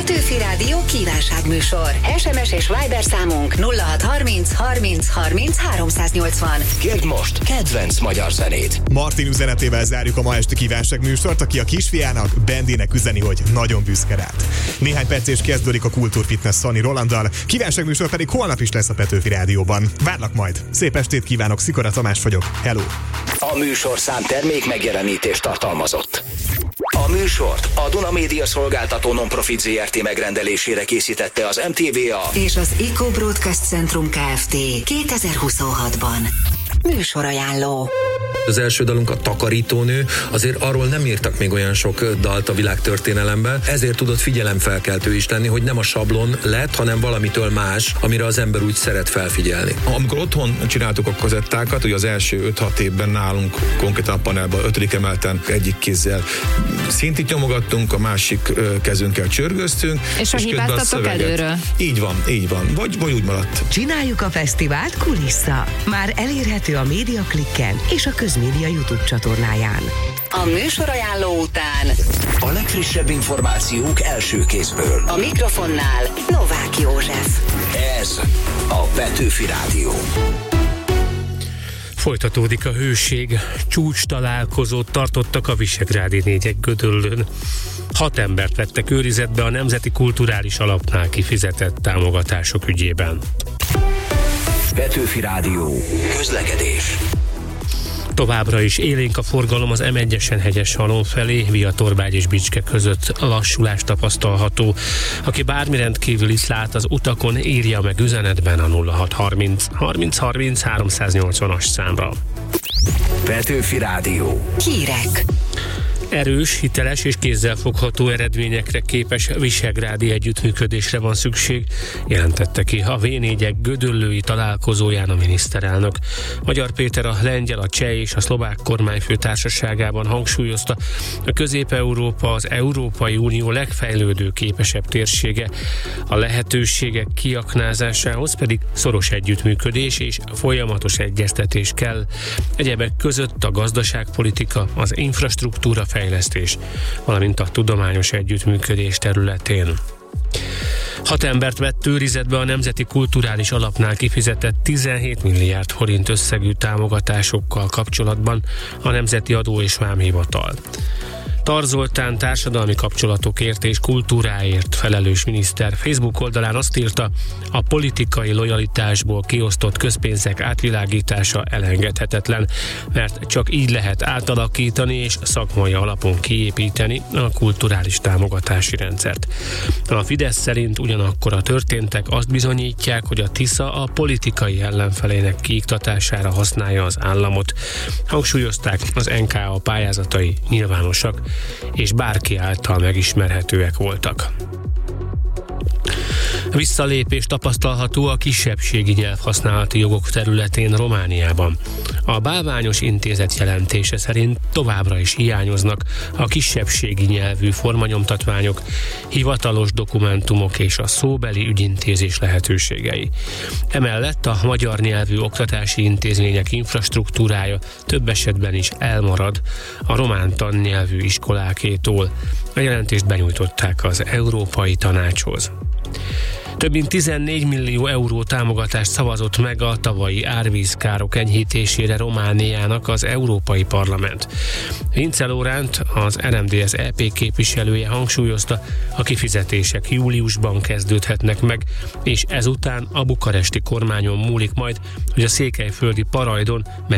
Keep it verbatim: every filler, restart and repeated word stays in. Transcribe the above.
Petőfi Rádió kívánságműsor. es em es és Viber számunk nulla hat harminc harminc harminc háromszáznyolcvan. Kérd most kedvenc magyar zenét. Martin üzenetével zárjuk a ma esti kívánságműsort, aki a kisfiának, Bendinek üzeni, hogy nagyon büszke rád. Néhány perc és kezdődik a Kultúrfitness Szani Rolanddal, kívánságműsor pedig holnap is lesz a Petőfi Rádióban. Várlak majd. Szép estét kívánok, Szikora Tamás vagyok. Hello! A műsorszám termék megjelenítést tartalmazott. A műsort a Duna Média Szolgáltató Nonprofit zé er té megrendelésére készítette az em té vé á és az Eco Broadcast Centrum Kft. kétezer-huszonhatban. Műsorajánló. Az első dalunk a Takarítónő, azért arról nem írtak még olyan sok dalt a világtörténelemben, ezért tudott figyelemfelkeltő is lenni, hogy nem a sablon lett, hanem valamitől más, amire az ember úgy szeret felfigyelni. Amikor otthon csináltuk a kazettákat, ugye az első öt-hat évben nálunk konkrétan a panelban ötödik emelten egyik kézzel szintit nyomogattunk, a másik kezünkkel csörgöztünk. És, és a hibáztatok előről. Így van, így van. Vagy, vagy úgy maradt. Csináljuk a fesztivált kulissza. Már elérhető a Médiaklikken és a Közmédia YouTube csatornáján. A műsorajánló után a legfrissebb információk első kézből. A mikrofonnál Novák József. Ez a Petőfi Rádió. Folytatódik a hőség. Csúcs találkozót tartottak a visegrádi négyek Gödöllőn. Hat embert vettek őrizetbe a Nemzeti Kulturális Alapnál kifizetett támogatások ügyében. Petőfi Rádió. Közlekedés. Továbbra is élénk a forgalom az em egyesen Hegyes-Halom felé, Viatorbágy és Bicske között lassulás tapasztalható. Aki bármi rendkívülit lát az utakon, írja meg üzenetben a nulla hat harminc harminc harminc háromszáznyolcvanas számra. Petőfi Rádió. Hírek. Erős, hiteles és kézzelfogható eredményekre képes visegrádi együttműködésre van szükség, jelentette ki a vé négyek gödöllői találkozóján a miniszterelnök. Magyar Péter a lengyel, a cseh és a szlovák kormányfő társaságában hangsúlyozta, a Közép-Európa az Európai Unió legfejlődő képesebb térsége, a lehetőségek kiaknázásához pedig szoros együttműködés és folyamatos egyeztetés kell. Egyebek között a gazdaságpolitika, az infrastruktúra fejlesztés, valamint a tudományos együttműködés területén. Hat embert vett őrizetbe a Nemzeti Kulturális Alapnál kifizetett tizenhét milliárd forint összegű támogatásokkal kapcsolatban a Nemzeti Adó és Vámhivatal. Tar Zoltán társadalmi kapcsolatokért és kultúráért felelős miniszter Facebook oldalán azt írta, a politikai lojalitásból kiosztott közpénzek átvilágítása elengedhetetlen, mert csak így lehet átalakítani és szakmai alapon kiépíteni a kulturális támogatási rendszert. A Fidesz szerint ugyanakkor a történtek azt bizonyítják, hogy a Tisza a politikai ellenfelének kiiktatására használja az államot. Hangsúlyozták, az en ká á pályázatai nyilvánosak és bárki által megismerhetőek voltak. Visszalépés tapasztalható a kisebbségi nyelvhasználati jogok területén Romániában. A Bálványos Intézet jelentése szerint továbbra is hiányoznak a kisebbségi nyelvű formanyomtatványok, hivatalos dokumentumok és a szóbeli ügyintézés lehetőségei. Emellett a magyar nyelvű oktatási intézmények infrastruktúrája több esetben is elmarad a román tannyelvű iskolákétól. A jelentést benyújtották az Európai Tanácshoz. Több mint tizennégy millió euró támogatást szavazott meg a tavalyi árvízkárok enyhítésére Romániának az Európai Parlament. Vince Lóránt, az er em dé es é pé képviselője hangsúlyozta, a kifizetések júliusban kezdődhetnek meg, és ezután a bukaresti kormányon múlik majd, hogy a székelyföldi Parajdon